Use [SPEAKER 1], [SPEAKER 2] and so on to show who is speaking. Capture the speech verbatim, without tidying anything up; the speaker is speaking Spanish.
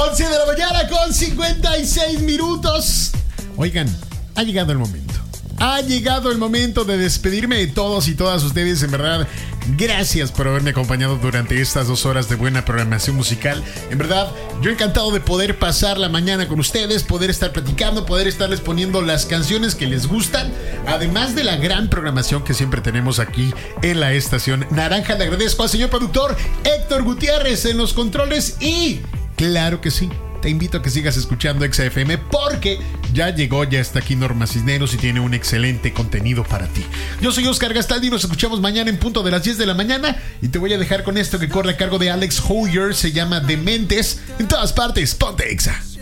[SPEAKER 1] once de la mañana con cincuenta y seis minutos. Oigan, ha llegado el momento. Ha llegado el momento de despedirme de todos y todas ustedes. En verdad, gracias por haberme acompañado durante estas dos horas de buena programación musical. En verdad, yo encantado de poder pasar la mañana con ustedes, poder estar platicando, poder estarles poniendo las canciones que les gustan, además de la gran programación que siempre tenemos aquí en la estación Naranja. Le agradezco al señor productor Héctor Gutiérrez en los controles y, claro que sí, te invito a que sigas escuchando Exa F M porque ya llegó, ya está aquí Norma Cisneros y tiene un excelente contenido para ti. Yo soy Oscar Gastaldi y nos escuchamos mañana en punto de las diez de la mañana y te voy a dejar con esto que corre a cargo de Alex Hoyer, se llama Dementes. En todas partes, ponte Exa.